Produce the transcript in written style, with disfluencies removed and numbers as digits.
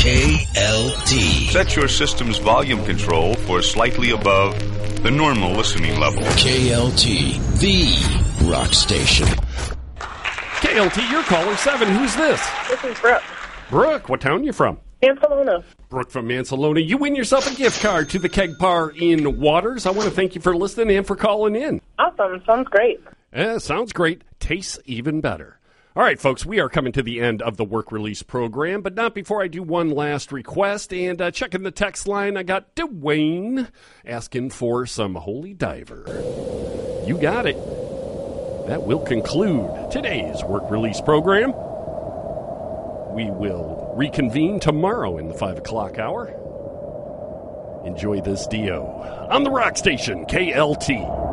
KLT. Set your system's volume control for slightly above the normal listening level. KLT, the rock station. KLT, you're caller 7. Who's this? This is Brooke. Brooke, what town you from? Mansalona. Brooke from Mansalona. You win yourself a gift card to the Keg Bar in Waters. I want to thank you for listening and for calling in. Awesome. Sounds great. Sounds great. Tastes even better. All right, folks, we are coming to the end of the work release program, but not before I do one last request. And checking the text line, I got Dwayne asking for some Holy Diver. You got it. That will conclude today's work release program. We will reconvene tomorrow in the 5 o'clock hour. Enjoy this Dio on the rock station, KLT.